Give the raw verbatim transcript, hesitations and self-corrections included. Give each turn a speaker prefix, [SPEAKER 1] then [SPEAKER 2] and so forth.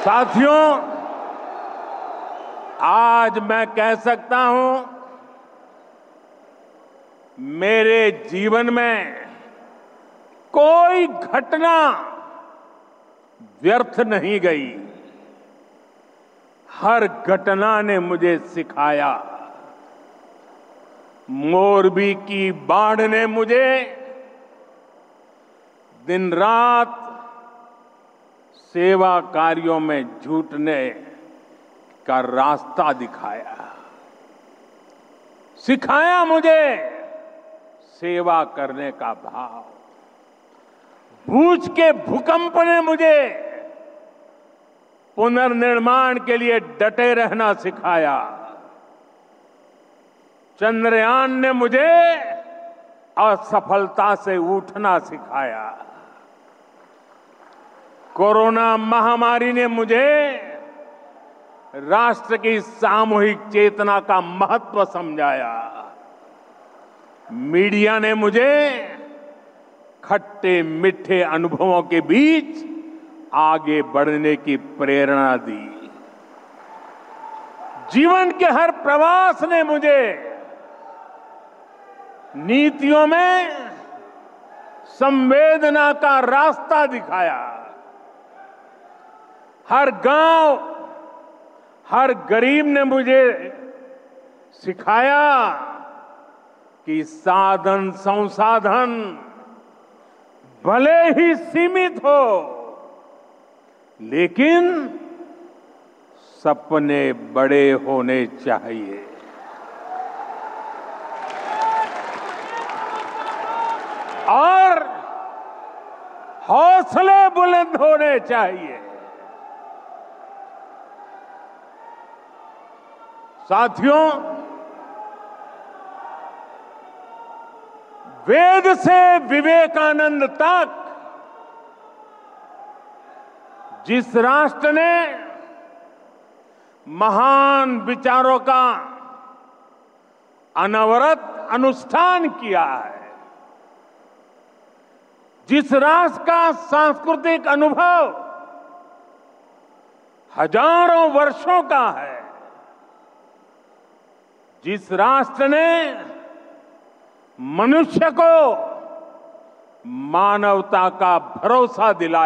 [SPEAKER 1] साथियों, आज मैं कह सकता हूं, मेरे जीवन में कोई घटना व्यर्थ नहीं गई। हर घटना ने मुझे सिखाया। मोरबी की बाढ़ ने मुझे दिन रात सेवा कार्यों में जुटने का रास्ता दिखाया, सिखाया मुझे सेवा करने का भाव। भूज के भूकंप ने मुझे पुनर्निर्माण के लिए डटे रहना सिखाया। चंद्रयान ने मुझे असफलता से उठना सिखाया। कोरोना महामारी ने मुझे राष्ट्र की सामूहिक चेतना का महत्व समझाया। मीडिया ने मुझे खट्टे मीठे अनुभवों के बीच आगे बढ़ने की प्रेरणा दी। जीवन के हर प्रवास ने मुझे नीतियों में संवेदना का रास्ता दिखाया। हर गांव, हर गरीब ने मुझे सिखाया कि साधन संसाधन भले ही सीमित हो, लेकिन सपने बड़े होने चाहिए। और हौसले बुलंद होने चाहिए। साथियों, वेद से विवेकानंद तक जिस राष्ट्र ने महान विचारों का अनवरत अनुष्ठान किया है, जिस राष्ट्र का सांस्कृतिक अनुभव हजारों वर्षों का है, जिस राष्ट्र ने मनुष्य को मानवता का भरोसा दिलाया,